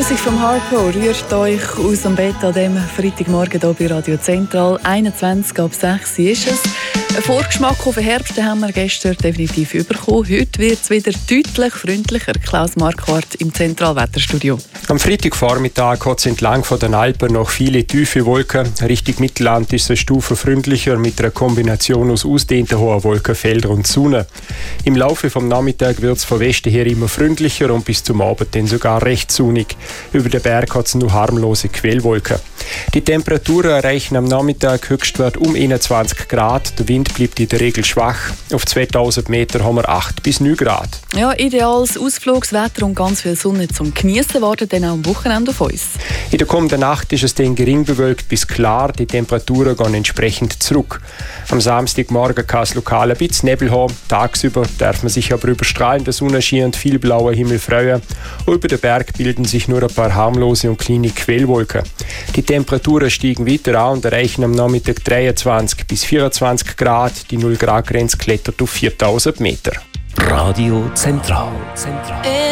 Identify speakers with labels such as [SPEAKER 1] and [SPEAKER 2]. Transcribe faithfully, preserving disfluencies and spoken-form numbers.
[SPEAKER 1] Musik vom Harpo rührt euch aus dem Bett an diesem Freitagmorgen hier bei Radio Zentral. einundzwanzig ab sechs ist es. Ein Vorgeschmack auf den Herbst haben wir gestern definitiv bekommen. Heute wird es wieder deutlich freundlicher. Klaus Marquardt im Zentralwetterstudio.
[SPEAKER 2] Am Freitagvormittag hat es entlang von den Alpen noch viele tiefe Wolken. Richtung Mittelland ist es eine Stufe freundlicher mit einer Kombination aus ausdehnten hohen Wolkenfeldern und Sonne. Im Laufe vom Nachmittag wird es von Westen her immer freundlicher und bis zum Abend dann sogar recht sonnig. Über den Berg hat es nur harmlose Quellwolken. Die Temperaturen erreichen am Nachmittag Höchstwert um einundzwanzig Grad. Der Wind bleibt in der Regel schwach. Auf zweitausend Meter haben wir acht bis neun Grad.
[SPEAKER 1] Ja, ideales Ausflugswetter und ganz viel Sonne zum Geniessen warten dann auch am Wochenende auf uns.
[SPEAKER 2] In der kommenden Nacht ist es dann gering bewölkt bis klar. Die Temperaturen gehen entsprechend zurück. Am Samstagmorgen kann es lokal ein bisschen Nebel haben. Tagsüber darf man sich aber über strahlende Sonnenschein und viel blauer Himmel freuen. Und über den Berg bilden sich nur ein paar harmlose und kleine Quellwolken. Die Temperaturen steigen weiter an und erreichen am Nachmittag dreiundzwanzig bis vierundzwanzig Grad. Die null Grad Grenze klettert auf viertausend Meter.
[SPEAKER 3] Radio Zentral. Zentral.